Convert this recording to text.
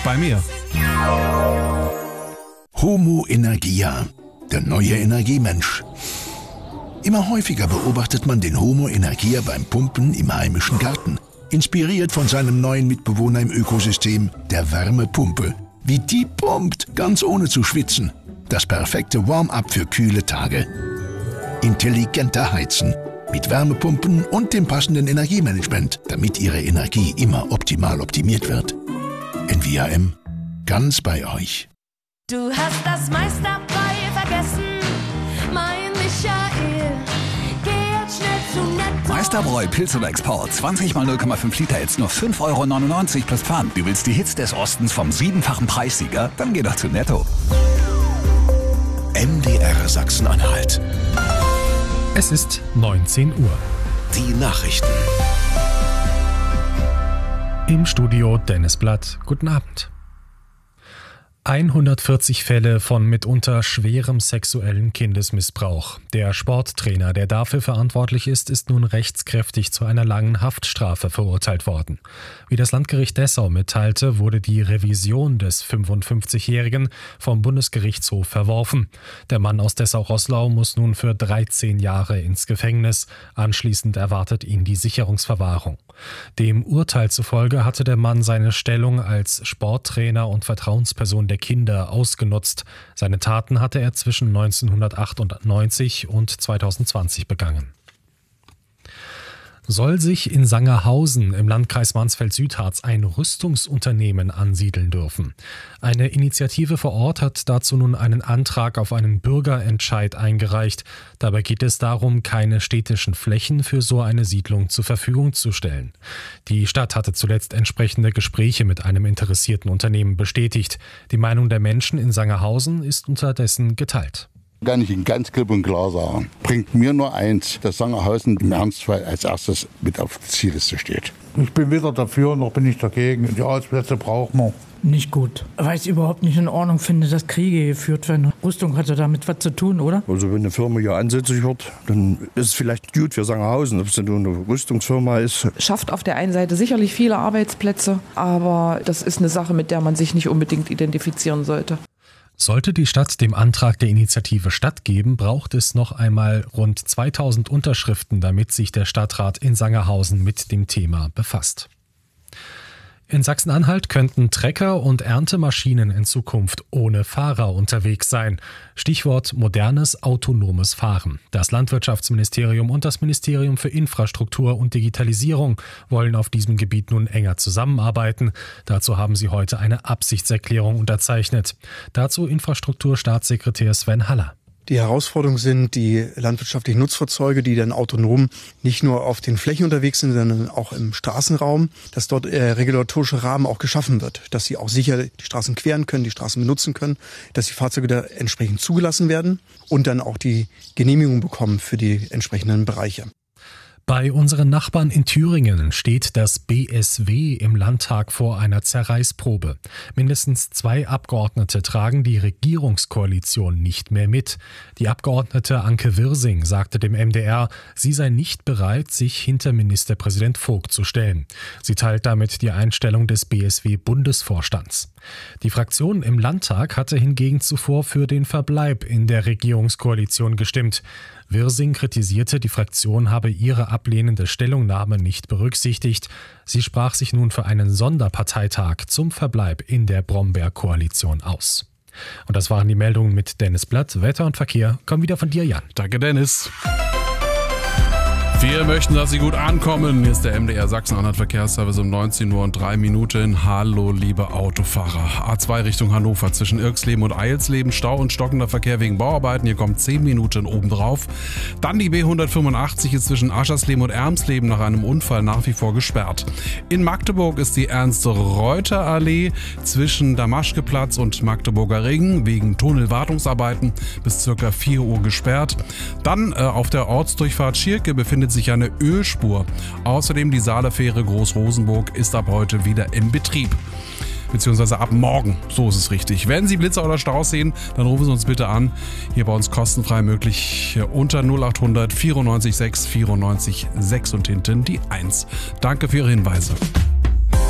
bei mir. Homo Energia, der neue Energiemensch. Immer häufiger beobachtet man den Homo Energia beim Pumpen im heimischen Garten. Inspiriert von seinem neuen Mitbewohner im Ökosystem, der Wärmepumpe. Wie die pumpt, ganz ohne zu schwitzen. Das perfekte Warm-up für kühle Tage. Intelligenter Heizen. Mit Wärmepumpen und dem passenden Energiemanagement, damit Ihre Energie immer optimal optimiert wird. NVAM, ganz bei euch. Du hast das Meisterbräu vergessen, mein Michael. Geh jetzt schnell zu Netto. Meisterbräu Pilz oder Export. 20 mal 0,5 Liter jetzt nur 5,99 € plus Pfand. Du willst die Hits des Ostens vom 7-fachen Preissieger? Dann geh doch zu Netto. MDR Sachsen-Anhalt. Es ist 19 Uhr. Die Nachrichten. Im Studio Dennis Blatt. Guten Abend. 140 Fälle von mitunter schwerem sexuellen Kindesmissbrauch. Der Sporttrainer, der dafür verantwortlich ist, ist nun rechtskräftig zu einer langen Haftstrafe verurteilt worden. Wie das Landgericht Dessau mitteilte, wurde die Revision des 55-Jährigen vom Bundesgerichtshof verworfen. Der Mann aus Dessau-Roßlau muss nun für 13 Jahre ins Gefängnis. Anschließend erwartet ihn die Sicherungsverwahrung. Dem Urteil zufolge hatte der Mann seine Stellung als Sporttrainer und Vertrauensperson der Kinder ausgenutzt. Seine Taten hatte er zwischen 1998 und 2020 begangen. Soll sich in Sangerhausen im Landkreis Mansfeld-Südharz ein Rüstungsunternehmen ansiedeln dürfen? Eine Initiative vor Ort hat dazu nun einen Antrag auf einen Bürgerentscheid eingereicht. Dabei geht es darum, keine städtischen Flächen für so eine Siedlung zur Verfügung zu stellen. Die Stadt hatte zuletzt entsprechende Gespräche mit einem interessierten Unternehmen bestätigt. Die Meinung der Menschen in Sangerhausen ist unterdessen geteilt. Kann ich Ihnen ganz klipp und klar sagen. Bringt mir nur eins, dass Sangerhausen im Ernstfall als erstes mit auf der Zielliste steht. Ich bin weder dafür, noch bin ich dagegen. Die Arbeitsplätze brauchen wir. Nicht gut. Weil ich es überhaupt nicht in Ordnung finde, dass Kriege geführt werden. Rüstung hat ja damit was zu tun, oder? Also wenn eine Firma hier ansässig wird, dann ist es vielleicht gut für Sangerhausen, ob es nur eine Rüstungsfirma ist. Schafft auf der einen Seite sicherlich viele Arbeitsplätze, aber das ist eine Sache, mit der man sich nicht unbedingt identifizieren sollte. Sollte die Stadt dem Antrag der Initiative stattgeben, braucht es noch einmal rund 2000 Unterschriften, damit sich der Stadtrat in Sangerhausen mit dem Thema befasst. In Sachsen-Anhalt könnten Trecker und Erntemaschinen in Zukunft ohne Fahrer unterwegs sein. Stichwort modernes, autonomes Fahren. Das Landwirtschaftsministerium und das Ministerium für Infrastruktur und Digitalisierung wollen auf diesem Gebiet nun enger zusammenarbeiten. Dazu haben sie heute eine Absichtserklärung unterzeichnet. Dazu Infrastrukturstaatssekretär Sven Haller. Die Herausforderungen sind die landwirtschaftlichen Nutzfahrzeuge, die dann autonom nicht nur auf den Flächen unterwegs sind, sondern auch im Straßenraum, dass dort regulatorischer Rahmen auch geschaffen wird, dass sie auch sicher die Straßen queren können, die Straßen benutzen können, dass die Fahrzeuge da entsprechend zugelassen werden und dann auch die Genehmigung bekommen für die entsprechenden Bereiche. Bei unseren Nachbarn in Thüringen steht das BSW im Landtag vor einer Zerreißprobe. Mindestens 2 Abgeordnete tragen die Regierungskoalition nicht mehr mit. Die Abgeordnete Anke Wirsing sagte dem MDR, sie sei nicht bereit, sich hinter Ministerpräsident Vogt zu stellen. Sie teilt damit die Einstellung des BSW-Bundesvorstands. Die Fraktion im Landtag hatte hingegen zuvor für den Verbleib in der Regierungskoalition gestimmt. Wirsing kritisierte, die Fraktion habe ihre ablehnende Stellungnahme nicht berücksichtigt. Sie sprach sich nun für einen Sonderparteitag zum Verbleib in der Brombeer-Koalition aus. Und das waren die Meldungen mit Dennis Blatt. Wetter und Verkehr kommen wieder von dir, Jan. Danke, Dennis. Wir möchten, dass Sie gut ankommen. Hier ist der MDR Sachsen-Anhalt Verkehrsservice um 19 Uhr und 3 Minuten. Hallo, liebe Autofahrer. A2 Richtung Hannover zwischen Irxleben und Eilsleben. Stau und stockender Verkehr wegen Bauarbeiten. Hier kommt 10 Minuten obendrauf. Dann die B185 ist zwischen Aschersleben und Ermsleben nach einem Unfall nach wie vor gesperrt. In Magdeburg ist die Ernst-Reuter-Allee zwischen Damaschkeplatz und Magdeburger Ring wegen Tunnelwartungsarbeiten bis ca. 4 Uhr gesperrt. Dann auf der Ortsdurchfahrt Schirke befindet sich eine Ölspur. Außerdem die Saalefähre Großrosenburg ist ab heute wieder in Betrieb. Beziehungsweise ab morgen, so ist es richtig. Wenn Sie Blitzer oder Staus sehen, dann rufen Sie uns bitte an. Hier bei uns kostenfrei möglich unter 0800 94 6 94 6 und hinten die 1. Danke für Ihre Hinweise.